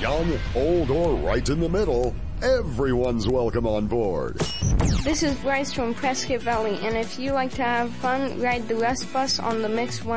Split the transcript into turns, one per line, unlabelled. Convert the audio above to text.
young, old, or right in the middle, everyone's welcome on board.
This is Bryce from Prescott Valley, and if you like to have fun, ride the Rust Bus on the Mix 1